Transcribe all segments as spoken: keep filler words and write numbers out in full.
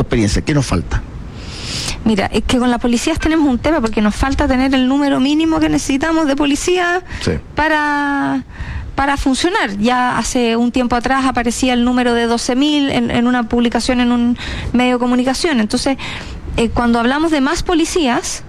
experiencia? ¿Qué nos falta? Mira, es que con las policías tenemos un tema porque nos falta tener el número mínimo que necesitamos de policías sí. para... para funcionar. Ya hace un tiempo atrás aparecía el número de doce mil en, en una publicación en un medio de comunicación. Entonces, eh, cuando hablamos de más policías,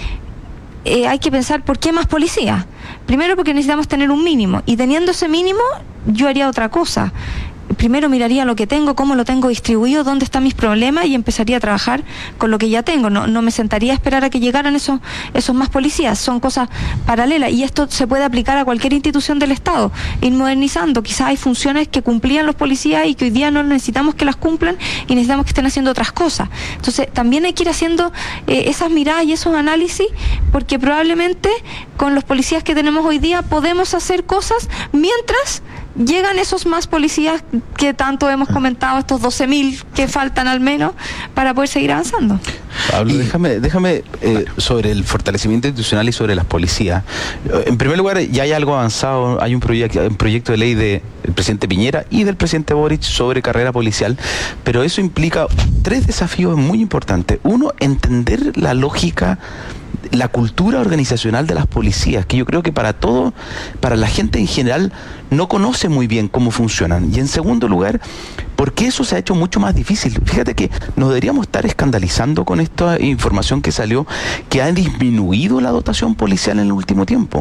eh, hay que pensar ¿por qué más policías? Primero porque necesitamos tener un mínimo, y teniendo ese mínimo, yo haría otra cosa. Primero miraría lo que tengo, cómo lo tengo distribuido, dónde están mis problemas, y empezaría a trabajar con lo que ya tengo. No, no me sentaría a esperar a que llegaran esos, esos más policías. Son cosas paralelas, y esto se puede aplicar a cualquier institución del Estado. Ir modernizando, quizás hay funciones que cumplían los policías y que hoy día no necesitamos que las cumplan y necesitamos que estén haciendo otras cosas. Entonces también hay que ir haciendo eh, esas miradas y esos análisis, porque probablemente con los policías que tenemos hoy día podemos hacer cosas mientras llegan esos más policías que tanto hemos comentado, estos doce mil que faltan al menos, para poder seguir avanzando. Pablo, y... déjame, déjame eh, sobre el fortalecimiento institucional y sobre las policías. En primer lugar, ya hay algo avanzado, hay un proyecto, un proyecto de ley del presidente Piñera y del presidente Boric sobre carrera policial, pero eso implica tres desafíos muy importantes. Uno, entender la lógica, la cultura organizacional de las policías, que yo creo que para todo, para la gente en general, no conoce muy bien cómo funcionan. Y en segundo lugar, porque eso se ha hecho mucho más difícil. Fíjate que nos deberíamos estar escandalizando con esta información que salió, que ha disminuido la dotación policial en el último tiempo.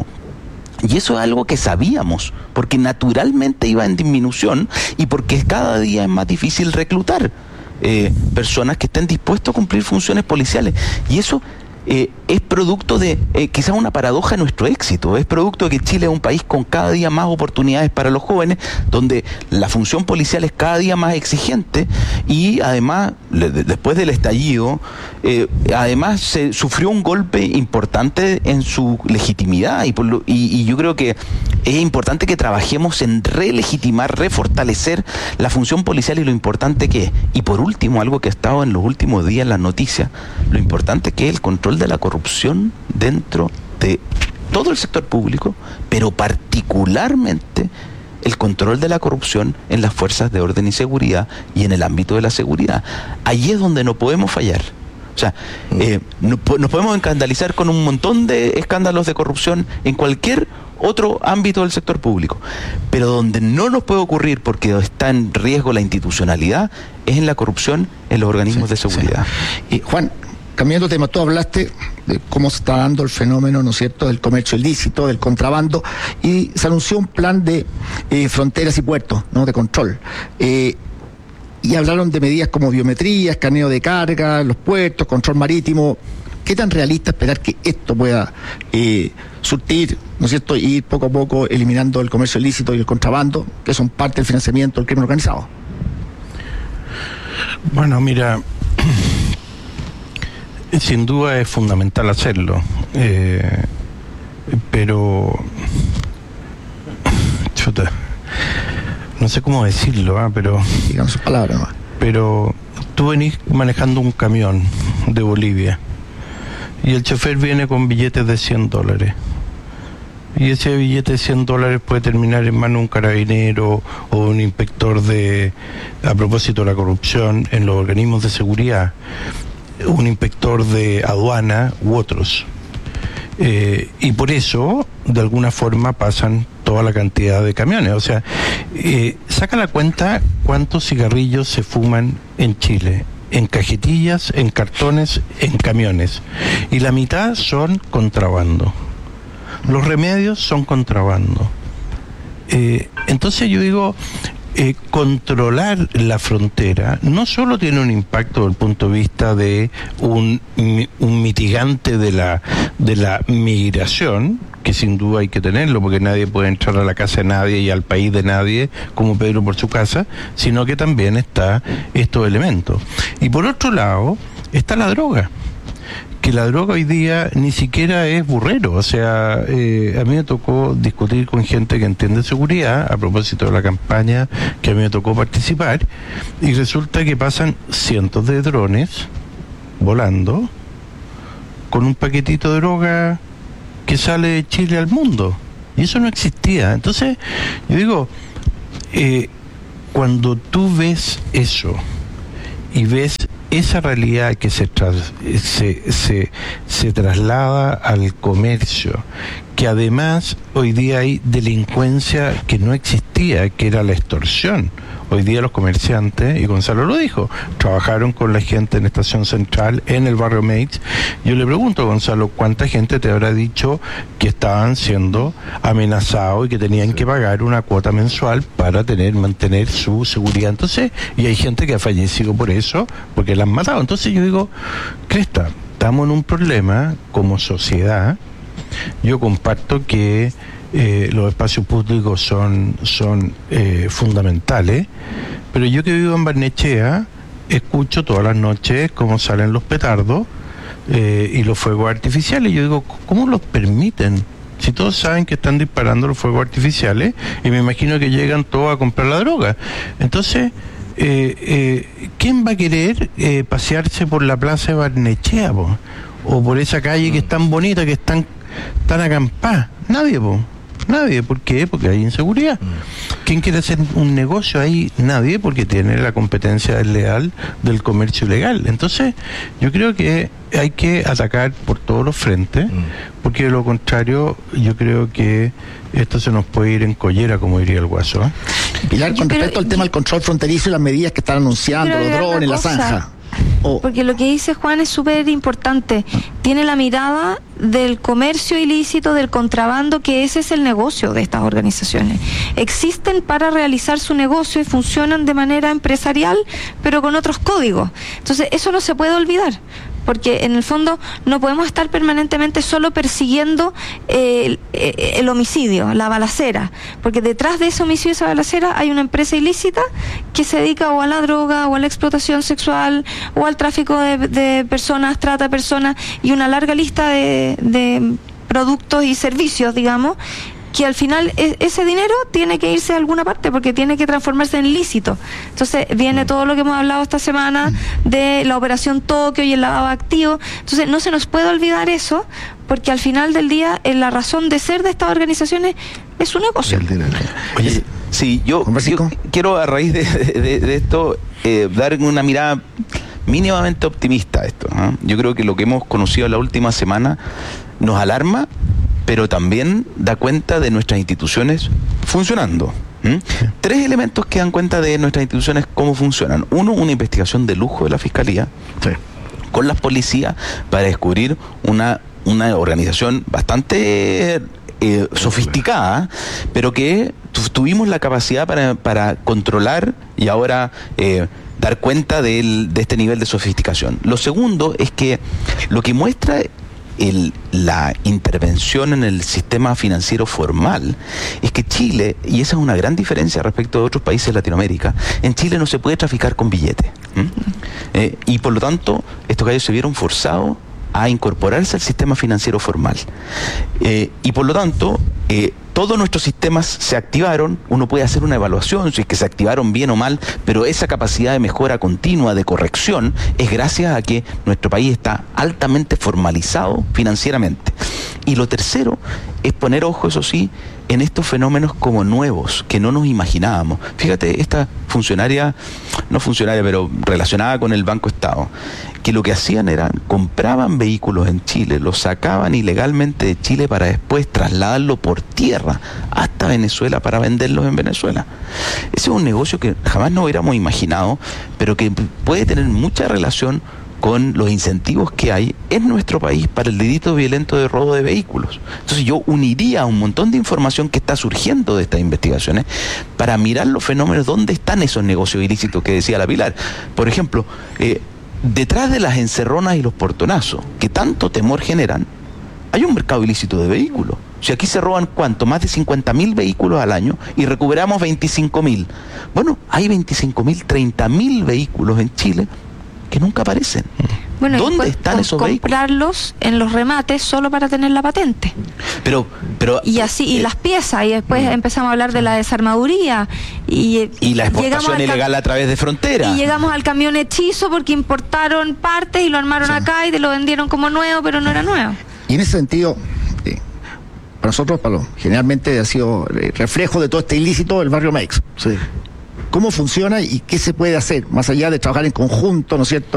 Y eso es algo que sabíamos, porque naturalmente iba en disminución y porque cada día es más difícil reclutar eh, personas que estén dispuestas a cumplir funciones policiales. Y eso Eh, es producto de eh, quizás una paradoja de nuestro éxito, es producto de que Chile es un país con cada día más oportunidades para los jóvenes, donde la función policial es cada día más exigente, y además, le, de, después del estallido, eh, además se sufrió un golpe importante en su legitimidad, y, por lo, y, y yo creo que es importante que trabajemos en relegitimar, refortalecer la función policial y lo importante que es. Y por último, algo que ha estado en los últimos días en las noticias, lo importante que es el control de la corrupción dentro de todo el sector público, pero particularmente el control de la corrupción en las fuerzas de orden y seguridad y en el ámbito de la seguridad. Allí es donde no podemos fallar. O sea, eh, no, nos podemos escandalizar con un montón de escándalos de corrupción en cualquier otro ámbito del sector público, pero donde no nos puede ocurrir porque está en riesgo la institucionalidad es en la corrupción en los organismos sí, de seguridad. Sí. Y Juan, cambiando de tema, tú hablaste de cómo se está dando el fenómeno, ¿no es cierto?, del comercio ilícito, del contrabando, y se anunció un plan de eh, fronteras y puertos, ¿no?, de control. Eh, y hablaron de medidas como biometría, escaneo de carga, los puertos, control marítimo. ¿Qué tan realista esperar que esto pueda eh, surtir, ¿no es cierto?, y ir poco a poco eliminando el comercio ilícito y el contrabando, que son parte del financiamiento del crimen organizado? Bueno, mira, sin duda es fundamental hacerlo, eh, pero chuta, no sé cómo decirlo, ¿eh? pero digamos sus palabras, ¿no? Pero tú venís manejando un camión de Bolivia y el chofer viene con billetes de cien dólares, y ese billete de cien dólares puede terminar en manos de un carabinero o un inspector de, a propósito de la corrupción en los organismos de seguridad, un inspector de aduana u otros. Eh, y por eso, de alguna forma, pasan toda la cantidad de camiones. O sea, eh, saca la cuenta cuántos cigarrillos se fuman en Chile, en cajetillas, en cartones, en camiones. Y la mitad son contrabando. Los remedios son contrabando. Eh, entonces yo digo, Eh, controlar la frontera no solo tiene un impacto desde el punto de vista de un, un mitigante de la, de la migración, que sin duda hay que tenerlo, porque nadie puede entrar a la casa de nadie y al país de nadie como Pedro por su casa, sino que también está estos elementos. Y por otro lado está la droga, que la droga hoy día ni siquiera es burrero. O sea, eh, a mí me tocó discutir con gente que entiende seguridad a propósito de la campaña que a mí me tocó participar, y resulta que pasan cientos de drones volando con un paquetito de droga que sale de Chile al mundo, y eso no existía. Entonces yo digo, eh, cuando tú ves eso y ves esa realidad que se, tras, se, se, se traslada al comercio, que además hoy día hay delincuencia que no existía, que era la extorsión. Hoy día los comerciantes, y Gonzalo lo dijo, trabajaron con la gente en Estación Central, en el barrio Meix. Yo le pregunto, Gonzalo, ¿cuánta gente te habrá dicho que estaban siendo amenazados y que tenían que pagar una cuota mensual para tener mantener su seguridad? Entonces, y hay gente que ha fallecido por eso, porque la han matado. Entonces yo digo, cresta, estamos en un problema como sociedad. Yo comparto que Eh, los espacios públicos son son eh, fundamentales, pero yo que vivo en Barnechea escucho todas las noches cómo salen los petardos eh, y los fuegos artificiales. Yo digo, ¿cómo los permiten? Si todos saben que están disparando los fuegos artificiales, y me imagino que llegan todos a comprar la droga. Entonces, eh, eh, ¿quién va a querer eh, pasearse por la plaza de Barnechea, po? O por esa calle que es tan bonita, que es tan, tan acampada? Nadie, po. Nadie. ¿Por qué? Porque hay inseguridad. ¿Quién quiere hacer un negocio ahí? Nadie, porque tiene la competencia desleal del comercio ilegal. Entonces, yo creo que hay que atacar por todos los frentes, porque de lo contrario, yo creo que esto se nos puede ir en collera, como diría el Guaso, ¿eh? Pilar, con Pero, respecto al tema del control fronterizo y las medidas que están anunciando, los drones, la zanja. Oh. Porque lo que dice Juan es súper importante. Tiene la mirada del comercio ilícito, del contrabando, que ese es el negocio de estas organizaciones. Existen para realizar su negocio y funcionan de manera empresarial, pero con otros códigos. Entonces, eso no se puede olvidar, porque en el fondo no podemos estar permanentemente solo persiguiendo eh, el, el homicidio, la balacera, porque detrás de ese homicidio y esa balacera hay una empresa ilícita que se dedica o a la droga, o a la explotación sexual, o al tráfico de, de personas, trata de personas, y una larga lista de, de productos y servicios, digamos, que al final es, ese dinero tiene que irse a alguna parte, porque tiene que transformarse en lícito. Entonces viene todo lo que hemos hablado esta semana de la operación Tokio y el lavado de activos. Entonces no se nos puede olvidar eso, porque al final del día eh, la razón de ser de estas organizaciones es su negocio. Oye, sí, yo, yo quiero a raíz de, de, de esto eh, dar una mirada mínimamente optimista a esto, ¿eh? Yo creo que lo que hemos conocido la última semana nos alarma, pero también da cuenta de nuestras instituciones funcionando. ¿Mm? Sí. Tres elementos que dan cuenta de nuestras instituciones cómo funcionan. Uno, una investigación de lujo de la Fiscalía, sí, con las policías para descubrir una, una organización bastante eh, sofisticada, pero que tu, tuvimos la capacidad para, para controlar y ahora eh, dar cuenta del, de este nivel de sofisticación. Lo segundo es que lo que muestra El, la intervención en el sistema financiero formal es que Chile, y esa es una gran diferencia respecto de otros países de Latinoamérica, en Chile no se puede traficar con billetes. ¿Mm? Eh, y por lo tanto, estos gallos se vieron forzados a incorporarse al sistema financiero formal. Eh, y por lo tanto, eh, todos nuestros sistemas se activaron. Uno puede hacer una evaluación si es que se activaron bien o mal, pero esa capacidad de mejora continua, de corrección, es gracias a que nuestro país está altamente formalizado financieramente. Y lo tercero es poner ojo, eso sí, en estos fenómenos como nuevos, que no nos imaginábamos. Fíjate, esta funcionaria, no funcionaria, pero relacionada con el Banco Estado, que lo que hacían era, compraban vehículos en Chile, los sacaban ilegalmente de Chile para después trasladarlo por tierra hasta Venezuela para venderlos en Venezuela. Ese es un negocio que jamás nos hubiéramos imaginado, pero que puede tener mucha relación con los incentivos que hay en nuestro país para el delito violento de robo de vehículos. Entonces yo uniría un montón de información que está surgiendo de estas investigaciones para mirar los fenómenos, dónde están esos negocios ilícitos que decía la Pilar. Por ejemplo, eh, detrás de las encerronas y los portonazos que tanto temor generan, hay un mercado ilícito de vehículos. O sea, aquí se roban, ¿cuánto? Más de cincuenta mil vehículos al año y recuperamos veinticinco mil. Bueno, hay veinticinco mil, treinta mil vehículos en Chile que nunca aparecen. Bueno, ¿dónde están esos vehículos? Comprarlos en los remates solo para tener la patente. Pero, pero y así, y eh, las piezas, y después mm. empezamos a hablar de la desarmaduría. Y, y la exportación ilegal a través de fronteras. Y llegamos al camión hechizo porque importaron partes y lo armaron sí. acá y te lo vendieron como nuevo, pero no era nuevo. Y en ese sentido, eh, para nosotros, para lo, generalmente ha sido eh, reflejo de todo este ilícito el barrio Meix. Sí. ¿Cómo funciona y qué se puede hacer? Más allá de trabajar en conjunto, ¿no es cierto?,